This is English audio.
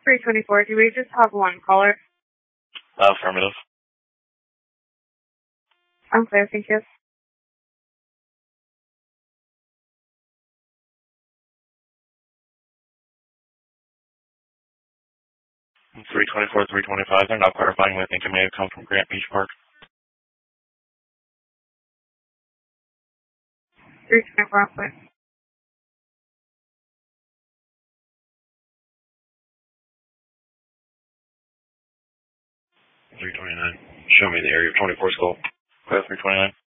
324, do we just have one caller? Affirmative. I'm clear, thank you. 324, 325. They're not clarifying. They think it may have come from Grant Beach Park. 324, I'm clear. 329. Show me the area of 24 skull. Clear 329.